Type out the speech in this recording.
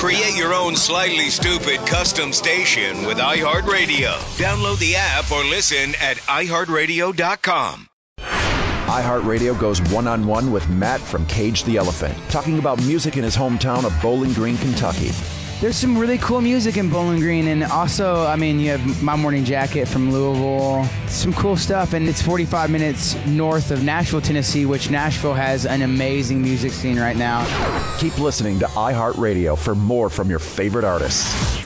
Create your own slightly stupid custom station with iHeartRadio. Download the app or listen at iHeartRadio.com. iHeartRadio goes one-on-one with Matt from Cage the Elephant, talking about music in his hometown of Bowling Green, Kentucky. There's some really cool music in Bowling Green, and also, I mean, you have My Morning Jacket from Louisville, some cool stuff, and it's 45 minutes north of Nashville, Tennessee, which Nashville has an amazing music scene right now. Keep listening to iHeartRadio for more from your favorite artists.